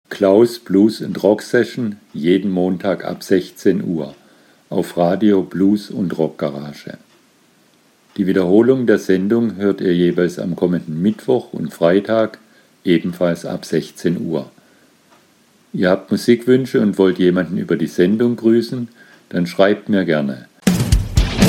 Klaus Blues and Rock Session jeden Montag ab 16 Uhr auf Radio Blues und Rock Garage. Die Wiederholung der Sendung hört ihr jeweils am kommenden Mittwoch und Freitag, ebenfalls ab 16 Uhr. Ihr habt Musikwünsche und wollt jemanden über die Sendung grüßen? Dann schreibt mir gerne.